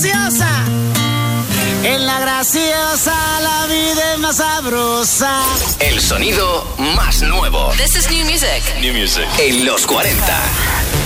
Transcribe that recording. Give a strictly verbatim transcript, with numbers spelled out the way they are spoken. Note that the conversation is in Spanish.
graciosa. En la graciosa la vida es más sabrosa. El sonido más nuevo. This is new music. New music. En los cuarenta.